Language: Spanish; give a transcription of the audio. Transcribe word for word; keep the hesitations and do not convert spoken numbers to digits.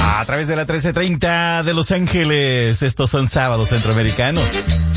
A través de la trece treinta de Los Ángeles. Estos son Sábados Centroamericanos.